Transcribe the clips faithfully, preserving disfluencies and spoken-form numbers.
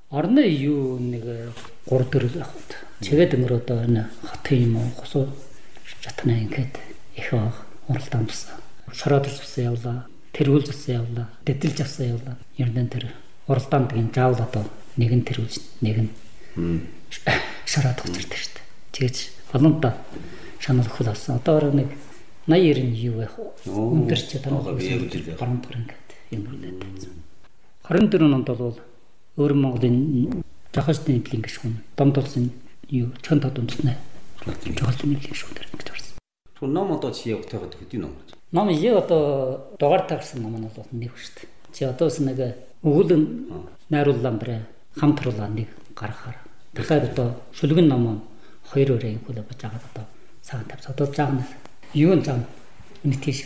орны юу нэг гур төрөл авахд. Тэгээд өнгөр одоо энэ хатын юм уу госоо шатна ингээд их уралдаан тусан. Шороодж авсан явлаа, тэргүүлж авсан явлаа, дэдэлж авсан явлаа. Ердэн тэр уралдаанд гин заавал одоо нэг нь тэргүүлж, нэг нь шороод авчихдаг шүү дээ. Тэгэж олонтоо шанал хөл авсан. Одоо нэг наяар нь юу байх вэ? Өндөрч одоо баруун дор ингээд юм үлээд байсан. хорин дөрөв онд бол өөр Монголын жахашны нэвлийн гишүүн домд улсын юу чон тод үндэснэ. Жахашны нэвлийн гишүүн дээр ингэж орсон. Түн ном одоо чи явахтайгаа хөдөө ном гэж. Ном ий одоо дугаар таарсан ном нь бол нэг шүү дээ. Чи одоос нэг өгүүлэн найрууллаа бэрэ хамтруулаа нэг гаргахаар. Тэгэхээр одоо шүлгэн ном хоёр өрөө хөл бож байгаа одоо цагаан тавц одоо жаана. Юу нь жаана. Нэг тийш.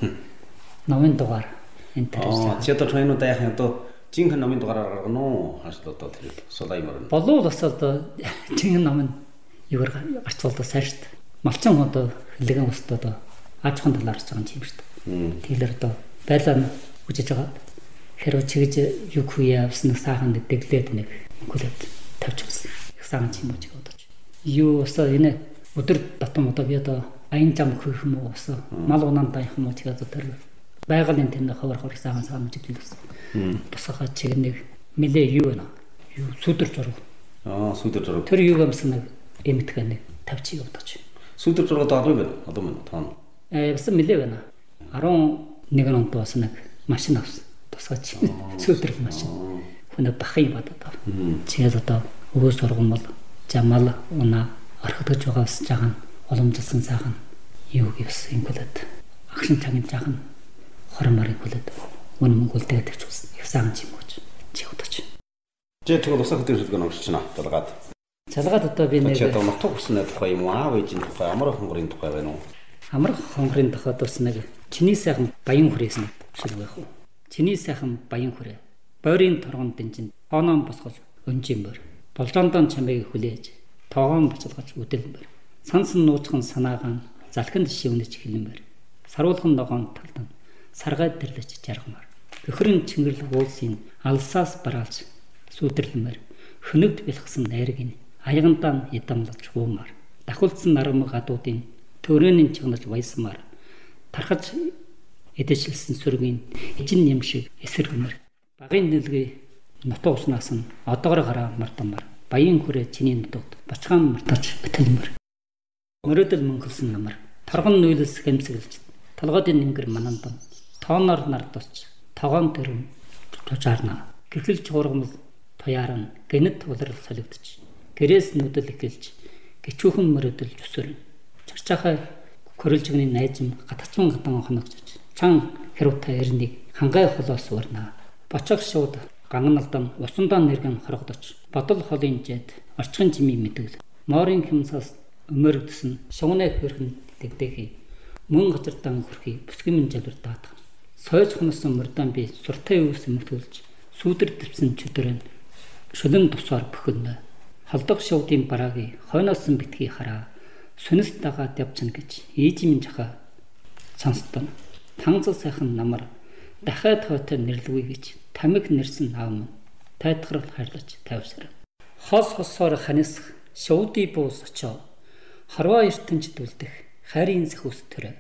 Номын дугаар энэ тарих. Чи одоо тойно дайх одоо жинхэнэ номын дугаараар гаргана уу? Хашд одоо тэр сулаймар. Болов бас одоо жинхэнэ ном нь юугаар гарцуулдаг сайн шүү дээ. Малчин одоо хэлгэн устд одоо аж ахуйн талаар ч байгаа юм шүү дээ. Тэгэлэр одоо байлаа үжиж байгаа. Хэрвээ чигж юу хүйе авсан сайхан дэглээд нэг гүлэд тавьж өгсөн. Их сайхан юм уу чиг бодож. Юу өсөө энэ өдөр татам одоо би одоо аян зам хөх юм уу өсөө мал унаанд дайх юм уу чиг одоо тэр байгалийн тэмдэг ховор ховор сайхан сайхан үжиж өгсөн. Тусахаа чиг нэг мэлээ юу вэ? Юу сүдэрч оров. Аа сүдэрч оров. Тэр юу юмсан нэг эмтгэн нэг тавьчих явдаж. Сүдэрч ороод одоо байна. Одоо мөн тоон. Э басан мэлээ байна. арван нэг онд бас нэг машин авсан. Тусгаач. Сүдэрх машин. Хүнээ бахын бадаад. Чигээр одоо өвөө сургам бол жамал унаа орхидож байгаас жаахан уламжилсан сайхан юу гэсэн гүлэд. Агшин цагийн жаахан хороморын гүлэд. Үнэн мөнгөлтэй тавьж үзсэн. Их сайхан юм уу чи удаач. Чи тэгвэл усах дээр хэлгэн орчихно. Талгаад. Залгаад одоо би нэг чи одоо нутаг уснаа тухай юм уу? Аав ээжийн тухай, амар хонгорын тухай байна уу? Амар хонгорын тухай бас нэг чиний сайхан баян хүрээсэн шиг байх уу? Чиний сайхан баян хүрээ. Бойрын торгон дэнчин хооноон босгож өнжин бор. Болжондон чамайг хүлээж тоогоон буцалгаж үдэлбэр. Сансан нуучхан санаагаан залхинд шивнэж хэлэнбэр. Саруулхан ногоон талдан саргай дэрлэж жаргамар. Бөхрөн чингэрл уулсын алсаас бараалж сүдэрлэмэр. Хөнөгд бэлхсэн найргийн аягантаа ядамлаж уумар. Дахулцсан нарам гадуудын төрөний чигнаж баясмаар. Тархаж эдэжлсэн сүргийн эжин юм шиг эсэргэмэр. Багын нэлгээ нутуу уснаас нь одоогоор гараа мартамар. Баян хүрээ чиний нутагт бачгаан мартаж бэтэлмэр. Мөрөдөл мөнгөлсөн намар. Торгон нүүлс хэмсгэлж толгойдын нингэр манандан тооноор нар тусч тогоон төрөм тужаарна. Гэхэлж хургамл тояарн гэнэт улрал солигдож гэрээс нүдэл эхэлж гिचүүхэн мөрөдөл зүсэрнэ. Чарчаахай көрөлжгний найзам гатацман гадан хоногч чан хэрвта эрнийг хангай холоос урнаа. Бочог шууд гангалдан усандаа нэргэн хоргодож бодол холын жид орчхон жими мэдвэл моорын хэмсаас өмөрөгдсөн шугнаа хөрхөн дэгдэхий мөн газардан хөрхий бүсгэмэн жалбар даатах. Сойж хонсон мөрдөн би суртай өвс өмтүүлж сүүдэр дэвсэн чөдөрөн шүлэн тусаар бөхөннө. Халдаг шуудын бараагийн хойноос нь битгий хараа сүнэс дагаад явчихна гэж ээжийн жаха сонсдоо. Танзал сайхан намар дахиад хойтой нэрлэвгүй гэж тамиг нэрсэн аав мөн тайтгарал хайрлаж тавьсаар. Хос хосоор ханисх шууди буус очоо харваа ертөнцид үлдэх хайрын сэхүс төрөө.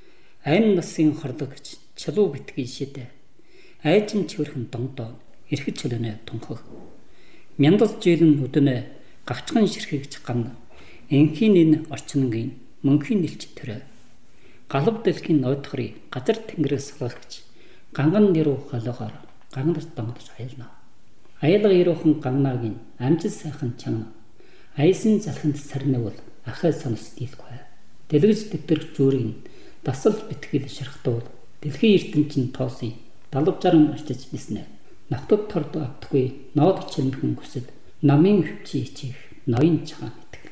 Айн насын хорлог гэж чалуу битгий шидэ. Айжим чивэрхэн дондоо эрхэд чөлөнөө тунхаг. Мяндас жилэн өдөнөө гавчхан ширхэгж гам. Энхийн энэ орчингийн мөнхийн нэлч төрөө. Галав дэлхийн нойтхрыг газар тэнгэрээс салгагч ганган нэрүү холоогоор гангарт донгож аялна. Аялга ирүүхэн ганнагийн амжил сайхан чанга. Айсын залхинд сарнавал ахай сонос дийлгүй. Дэлгэж дэвтэрх зүрийн дасал битгэл ширхтуул дэлхийн ертөнцийн тоосын далав жаран очиж биснэ. Навтад торд автгүй ноод чимхэн хүсэл намын хөвчий чих ноён чагаа итгэл.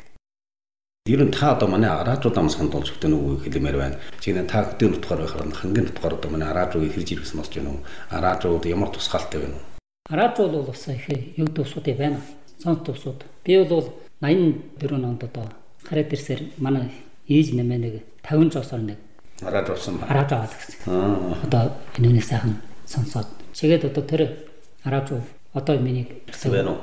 Ер нь та одоо манай араажуудаа сандуулж өгдөө нүгөө хэлмээр байна. Чигнэ та хөдөө нутгаар байхаар хангийн нутгаар одоо манай араажууд хэрж ирсэн болж байна уу? Араажууд ямар тусгаалтай байна уу? Араажууд бол бас их юу тусууд байна. Сонс тусууд. Би бол наян дөрөв онд одоо хараад ирсээр манай ээж нэмээ нэг тавин жосоор нэг арааж болсон ба. Арааж аваад гэсэн. Аа. Одоо энэний сайхан сонсоод чигээд одоо тэр арааж одоо миний байна уу?